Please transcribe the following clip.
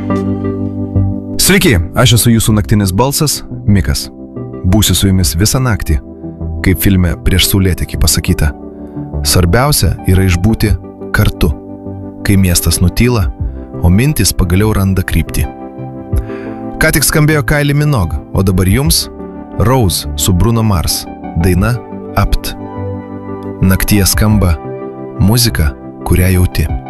Sveiki, aš esu jūsų naktinis balsas, Mikas. Būsiu su jumis visą naktį, kaip filme Prieš saulėtekį pasakyta. Svarbiausia yra išbūti kartu, kai miestas nutyla, o mintys pagaliau randa kryptį. Ką tik skambėjo Kylie Minogue, o dabar jums Rose su Bruno Mars, daina Apt. Naktyje skamba muzika, kurią jauti.